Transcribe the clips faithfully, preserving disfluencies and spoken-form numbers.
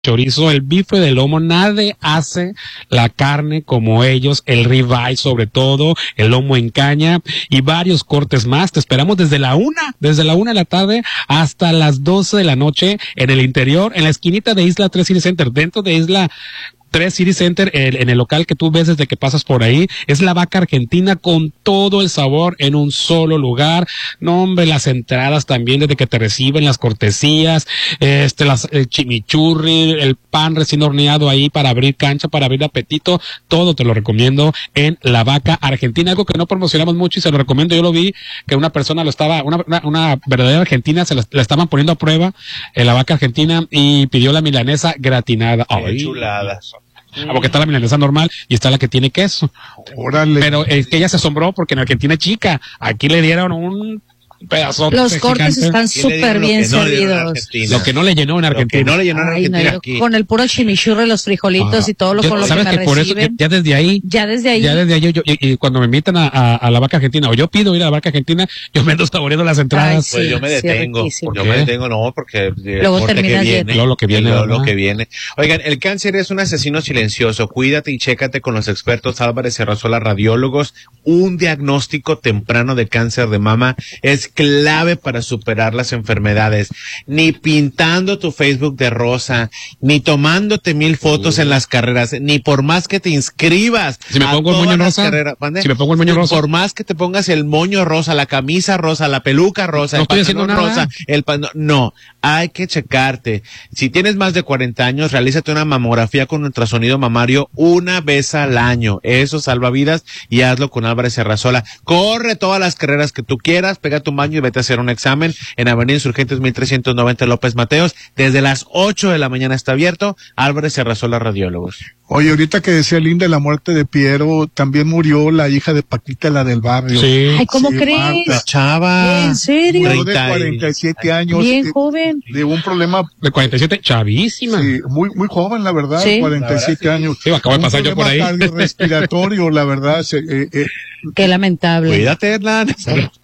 chorizo, el bife de lomo, nadie hace la carne como ellos, el ribeye sobre todo, el lomo en caña y varios cortes más. Te esperamos desde la una, desde la una de la tarde hasta las doce de la noche en el interior, en la esquinita de Isla tres City Center, dentro de Isla tres City Center, el, en el local que tú ves desde que pasas por ahí. Es la vaca argentina con todo el sabor en un solo lugar. No, hombre, las entradas también desde que te reciben, las cortesías, este, las, el chimichurri, el pan recién horneado ahí para abrir cancha, para abrir apetito. Todo te lo recomiendo en la vaca argentina. Algo que no promocionamos mucho y se lo recomiendo. Yo lo vi que una persona lo estaba, una, una, una verdadera argentina, se la, la estaban poniendo a prueba en la vaca argentina y pidió la milanesa gratinada. Ay, chuladas. Ah, porque está la milanesa normal y está la que tiene queso. Órale. Pero es que ella se asombró porque en Argentina es chica. Aquí le dieron un pedazo. Los cortes están súper bien servidos. Lo que no le llenó en Argentina. Lo que no le llenó en Ay, no, Argentina yo aquí. con el puro chimichurri, los frijolitos Ajá. y todo lo Yo- con lo que ¿sabes me que por eso reciben. ya desde ahí Ya desde ahí. ya desde ahí yo, yo- y, y cuando me invitan a, a, a la vaca argentina o yo pido ir a la vaca argentina, yo me ando saboreando las entradas. Sí, Pues yo me sí, detengo, riquísimo. yo ¿Por me qué? detengo, no, porque eh, Luego el corte que terminas viene, bien. Luego lo que viene, y luego ¿verdad? lo que viene. Oigan, el cáncer es un asesino silencioso, cuídate y chécate con los expertos Álvarez Serrazola radiólogos. Un diagnóstico temprano de cáncer de mama es clave para superar las enfermedades. Ni pintando tu Facebook de rosa, ni tomándote mil fotos en las carreras, ni por más que te inscribas. Si me a pongo el todas moño las rosa, carreras, ¿mande? si me pongo el moño rosa. Por más que te pongas el moño rosa, la camisa rosa, la peluca rosa, No el estoy haciendo pantalón nada. rosa, el pan- no, hay que checarte. Si tienes más de cuarenta años, realízate una mamografía con ultrasonido mamario una vez al año. Eso salva vidas y hazlo con Álvarez Serrazola. Corre todas las carreras que tú quieras, pégate un baño y vete a hacer un examen en Avenida Insurgentes mil trescientos noventa López Mateos. Desde las ocho de la mañana está abierto. Álvarez Serrazola Radiólogos. Oye, ahorita que decía Linda la muerte de Piero, también murió la hija de Paquita, la del barrio. Sí. Ay, ¿cómo Sí, crees? Marta. Chava. ¿En serio? Murió de treinta y- cuarenta y siete años. Bien eh, joven. De un problema, De cuarenta y siete, chavísima. sí, muy, muy joven, la verdad, Sí. cuarenta y siete La verdad, años. Sí, acabo de Un pasar yo por problema ahí. cardiorrespiratorio, la verdad. se- eh, eh, Qué lamentable. Cuídate, Hernán.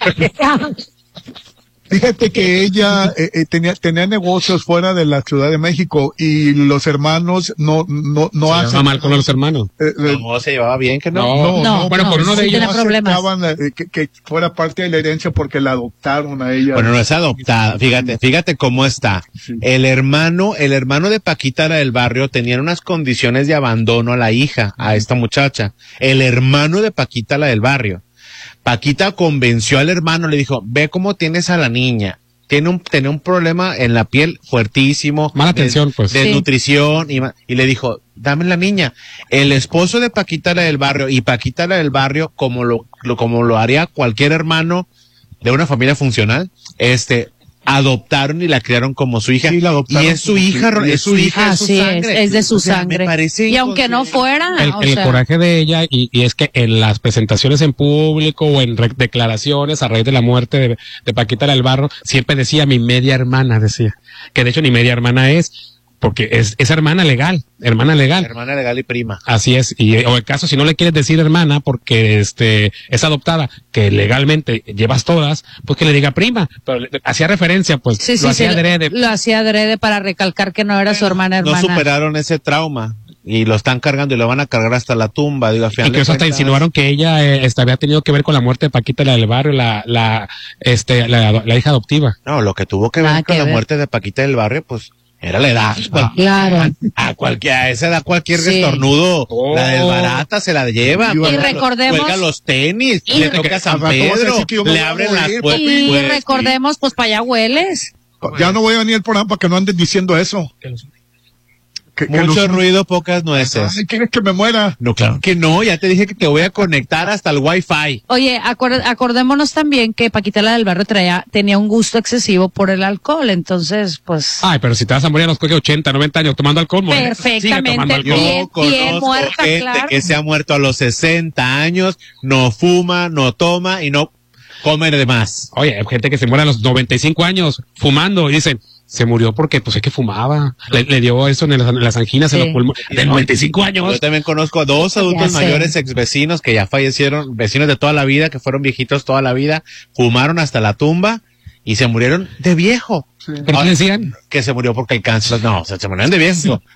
Fíjate que ella eh, eh, tenía tenía negocios fuera de la Ciudad de México y los hermanos no no no Se hacen llama mal con los hermanos. eh, eh, No, se llevaba bien, que no. No, No, bueno, no, por uno de sí ellos. tiene problemas. aceptaban, eh, que, que fuera parte de la herencia porque la adoptaron a ella. Bueno, no es adoptada. Fíjate, fíjate cómo está. Sí. El hermano, el hermano de Paquita, la del barrio, tenía unas condiciones de abandono a la hija, a esta muchacha. El hermano de Paquita, la del barrio. Paquita convenció al hermano, le dijo, ve cómo tienes a la niña. Tiene un, tiene un problema en la piel fuertísimo. Mala de- atención, pues. De Sí. nutrición. Y, ma- y le dijo, dame la niña. El esposo de Paquita, la del barrio, y Paquita, la del barrio, como lo, lo- como lo haría cualquier hermano de una familia funcional, este, adoptaron y la criaron como su hija. Sí, la adoptaron y es su como su hija, hija. es su hija, es su Así es, sangre. es de su O sea, sangre. Me parece Y aunque no inconcebible. fuera, El, o el sea, coraje de ella y, y es que en las presentaciones en público o en re- declaraciones a raíz de la muerte de, de Paquita del Barro siempre decía mi media hermana, decía que de hecho ni media hermana es porque es, es hermana legal, hermana legal. Hermana legal y prima. Así es, y o el caso si no le quieres decir hermana porque este es adoptada, que legalmente llevas todas, pues que le diga prima, pero le- hacía referencia, pues sí, sí, lo hacía sí, adrede. lo hacía adrede para recalcar que no era su hermana No hermana. superaron ese trauma y lo están cargando y lo van a cargar hasta la tumba. Digo, al final de Incluso hasta cuentas- insinuaron que ella eh, este, había tenido que ver con la muerte de Paquita la del barrio, la, la, este, la, la hija adoptiva. No, lo que tuvo que ver Nada con que la ver. muerte de Paquita del barrio, pues era la edad. Cual- Claro. A, cualquier, a esa edad cualquier Sí. estornudo, Oh. la desbarata, se la lleva. Y cuelga- recordemos- Cuelga los tenis, Y le re- toca a San Al rato vas a Pedro, decir que yo me le voy a abren morir, las papi. puertas. Y pues, recordemos, pues para allá hueles. Ya no voy a venir al programa para que no anden diciendo eso. Que, que Mucho los- ruido, pocas nueces. Ay, ¿quieres que me muera? No, claro que no, ya te dije que te voy a conectar hasta el Wi-Fi. Oye, acuer- acordémonos también que Paquita la del barrio traía, tenía un gusto excesivo por el alcohol, entonces, pues, Ay, pero si te vas a morir a los ochenta, noventa años tomando alcohol, muere. Sigue Perfectamente tomando alcohol. bien. Yo conozco muerta, gente claro. que se ha muerto a los sesenta años, no fuma, no toma y no come de más. Oye, hay gente que se muere a los noventa y cinco años fumando y dicen, se murió porque pues es que fumaba. Le, le dio eso en las, en las anginas, Sí. en los pulmones. De noventa y cinco años. Yo también conozco a dos adultos sé. mayores ex vecinos que ya fallecieron, vecinos de toda la vida, que fueron viejitos toda la vida, fumaron hasta la tumba y se murieron de viejo. Sí. ¿Pero qué decían? Que se murió porque el cáncer, no, o sea, se murieron de viejo.